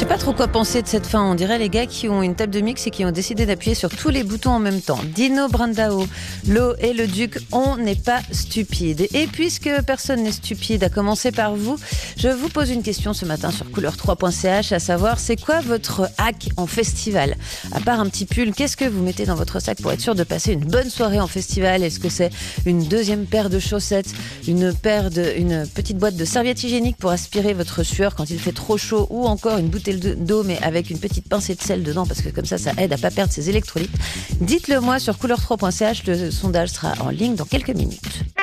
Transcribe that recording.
sais pas trop quoi penser de cette fin. On dirait les gars qui ont une table de mix et qui ont décidé d'appuyer sur tous les boutons en même temps. Dino Brandao, Lo et le Duc, on n'est pas stupide. Et puisque personne n'est stupide, à commencer par vous, je vous pose une question ce matin sur couleur3.ch, à savoir, c'est quoi votre hack en festival? À part un petit pull, qu'est-ce que vous mettez dans votre sac pour être sûr de passer une bonne soirée en festival? Est-ce que c'est une deuxième paire de chaussettes, une petite boîte de serviettes hygiéniques pour aspirer votre sueur quand il fait trop chaud, ou encore une bouteille d'eau mais avec une petite pincée de sel dedans parce que comme ça aide à pas perdre ses électrolytes? Dites-le moi sur couleur3.ch, le sondage sera en ligne dans quelques minutes.